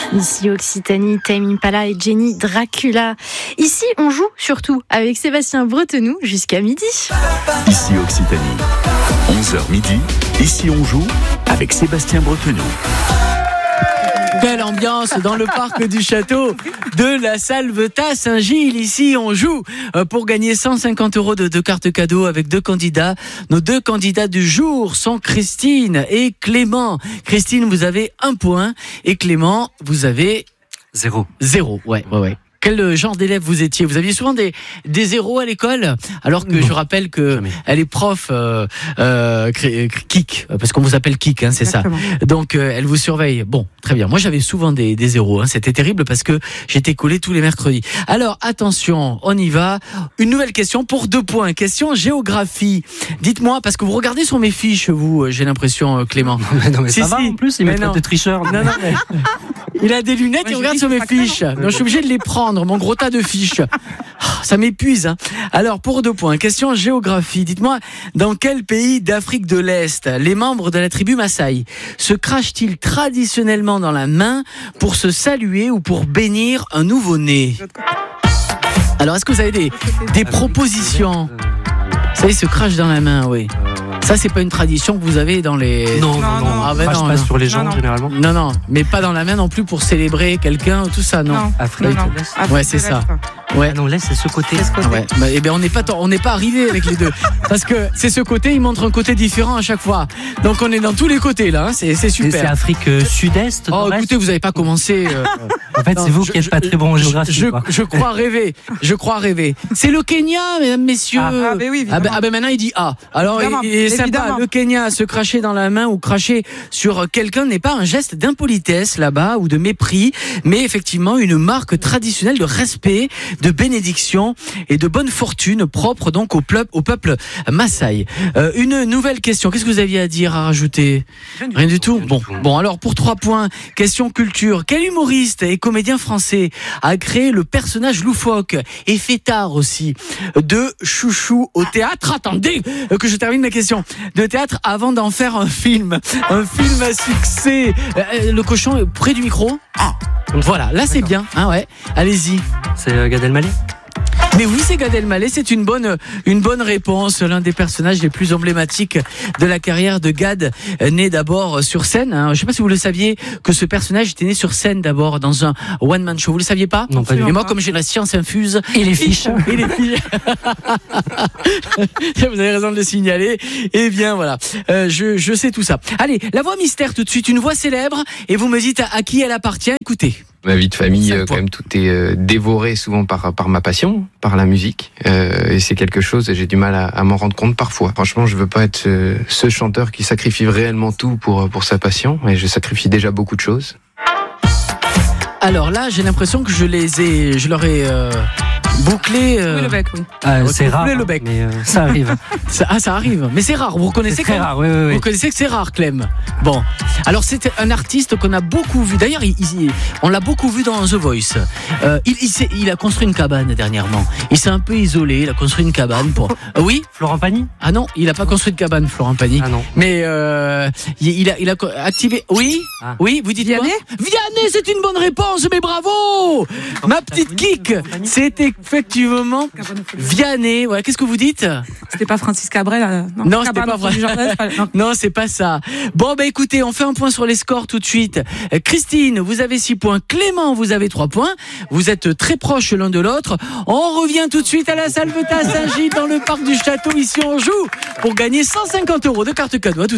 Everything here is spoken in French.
Ici Occitanie, Tame Impala et Jenny Dracula. Ici, on joue surtout avec Sébastien Bretenou jusqu'à midi. Ici Occitanie, 11h midi. Ici on joue avec Sébastien Bretenou. Quelle ambiance dans le parc du château de la Salvetat Saint-Gilles. Ici, on joue pour gagner 150 € de cartes cadeaux avec deux candidats. Nos deux candidats du jour sont Christine et Clément. Christine, vous avez 1 point et Clément, vous avez 0. Ouais. Quel genre d'élève vous étiez ? Vous aviez souvent des zéros à l'école, alors que je rappelle que elle est prof Kik, parce qu'on vous appelle Kik, hein, c'est exactement ça. Donc elle vous surveille. Bon, très bien. Moi j'avais souvent des zéros, hein. C'était terrible parce que j'étais collé tous les mercredis. Alors attention, on y va. Une nouvelle question pour 2 points. Question géographie. Dites-moi, parce que vous regardez sur mes fiches, vous, j'ai l'impression, Clément. Non mais ça va en plus, il me traite de tricheur. Non, mais... Il a des lunettes, il regarde sur mes fiches. Donc je suis obligé de les prendre. Mon gros tas de fiches. Ça m'épuise. Hein. Alors, pour 2 points, question géographie. Dites-moi, dans quel pays d'Afrique de l'Est les membres de la tribu Maasai se crachent-ils traditionnellement dans la main pour se saluer ou pour bénir un nouveau-né ? Alors, est-ce que vous avez des propositions ? Ça, ils se crachent dans la main, oui. Ça, c'est pas une tradition que vous avez dans les... Non. Ah ben non, pas sur les gens, généralement. Non, mais pas dans la main non plus pour célébrer quelqu'un, tout ça, non. Afrique de l'Est. Ouais, c'est ça. Ouais. Ah non, l'Est, c'est ce côté. Ouais. Eh ben, on n'est pas arrivé avec les deux. Parce que c'est ce côté, il montre un côté différent à chaque fois. Donc, on est dans tous les côtés, là, hein. C'est super. C'est Afrique Sud-Est. Oh, écoutez, vous n'avez pas commencé. En fait, c'est vous qui n'êtes pas très bon en géographie. Je crois rêver. C'est le Kenya, mesdames, messieurs. Ah ben oui, ben maintenant, il dit ah. Alors, il est sympa. Le Kenya, se cracher dans la main ou cracher sur quelqu'un n'est pas un geste d'impolitesse là-bas ou de mépris, mais effectivement une marque traditionnelle de respect, de bénédiction et de bonne fortune propre donc au peuple Maasai. Une nouvelle question. Qu'est-ce que vous aviez à dire, à rajouter ? Rien du tout. Bon, alors pour 3 points, question culture. Quel humoriste et comédien français a créé le personnage loufoque et fêtard aussi de Chouchou au théâtre ? Attendez que je termine ma question. De théâtre avant d'en faire un film à succès. Le cochon est près du micro. Voilà, là c'est bien, hein, ouais. Allez-y. C'est Gad Elmaleh. Mais oui, c'est Gad Elmaleh, c'est une bonne réponse. L'un des personnages les plus emblématiques de la carrière de Gad, né d'abord sur scène. Hein. Je ne sais pas si vous le saviez que ce personnage était né sur scène d'abord dans un one-man show. Vous le saviez pas ? Non, pas du tout. Et moi, comme j'ai la science infuse et les fiches, vous avez raison de le signaler. Eh bien voilà, je sais tout ça. Allez, la voix mystère tout de suite, une voix célèbre, et vous me dites à qui elle appartient. Écoutez. Ma vie de famille, quand même, tout est dévoré souvent par ma passion, par la musique. Et c'est quelque chose, et j'ai du mal à m'en rendre compte parfois. Franchement, je veux pas être ce chanteur qui sacrifie réellement tout pour sa passion. Et je sacrifie déjà beaucoup de choses. Alors là, j'ai l'impression que je leur ai bouclé. Oui, le bec, oui. C'est rare, le bec. mais ça arrive. Ça arrive, mais c'est rare. Vous reconnaissez c'est très rare, oui. Vous connaissez que c'est rare, Clem. Bon, alors c'est un artiste qu'on a beaucoup vu. D'ailleurs, on l'a beaucoup vu dans The Voice. Il a construit une cabane dernièrement. Il s'est un peu isolé. Il a construit une cabane pour. Oui. Florent Pagny ? Ah non, il a pas construit de cabane, Florent Pagny. Ah non. Mais il a activé. Oui. Oui, vous dites Vianney ? Vianney, c'est une bonne réponse, mais bravo. Ma petite Kik, c'était effectivement Vianney. Ouais, qu'est-ce que vous dites ? C'était pas Francis Cabrel, non, c'était pas vrai. Non, c'est pas ça. Bon, écoutez, on fait un point sur les scores tout de suite. Christine, vous avez 6 points. Clément, vous avez 3 points. Vous êtes très proches l'un de l'autre. On revient tout de suite à la Salvetat Saint-Gilles dans le parc du château. Ici, on joue pour gagner 150 € de cartes cadeaux. À tout de suite.